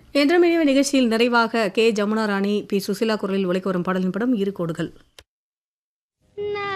என்றும் இனிய நிகழ்ச்சியில் நிறைவாக கே ஜமுனா ராணி, பி சுசிலா குரலில் ஒலிக்க வரும் பாடலின் படம் இரு கோடுகள்.